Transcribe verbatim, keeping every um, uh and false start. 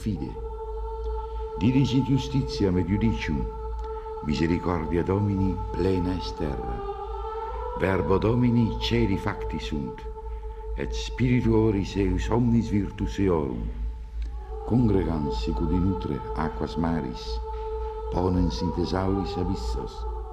fide. Diligit justitiam et judicium, misericordia Domini plena est terra. Verbo Domini celi facti sunt, et spiritu oris eius omnis virtus eorum. Congregans sicut in utre aquas maris, ponens in thesauris abyssos,